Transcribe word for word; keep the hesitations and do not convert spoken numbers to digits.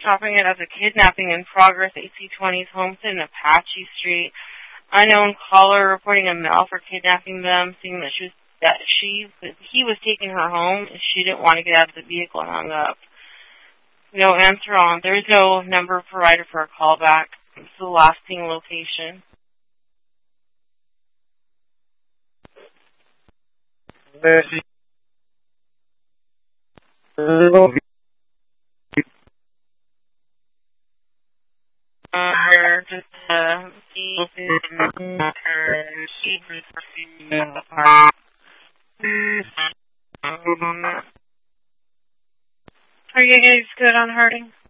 Stopping it as a kidnapping in progress, A C twenties Homestead and Apache Street. Unknown caller reporting a male for kidnapping them, saying that she was that she he was taking her home. She didn't want to get out of the vehicle and hung up. No answer on. There is no number provided for a callback. It's the last ping location. Uh, just, uh, are you guys good on Harding?